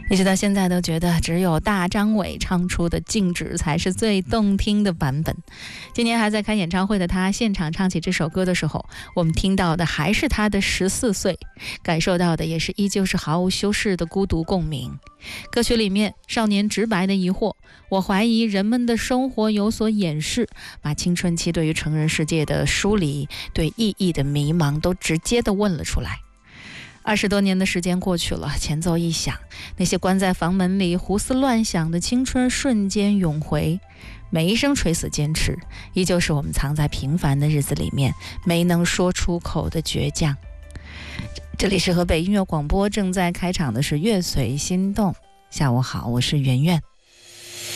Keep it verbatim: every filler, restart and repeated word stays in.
一直到现在都觉得只有大张伟唱出的《静止》才是最动听的版本。今年还在开演唱会的他，现场唱起这首歌的时候，我们听到的还是他的十四岁，感受到的也是依旧是毫无修饰的孤独共鸣。歌曲里面少年直白的疑惑，我怀疑人们的生活有所掩饰，把青春期对于成人世界的疏离，对意义的迷茫都直接的问了出来。二十多年的时间过去了，前奏一响，那些关在房门里胡思乱想的青春瞬间涌回，每一声垂死坚持，依旧是我们藏在平凡的日子里面没能说出口的倔强。这里是河北音乐广播，正在开场的是乐随心动。下午好，我是圆圆。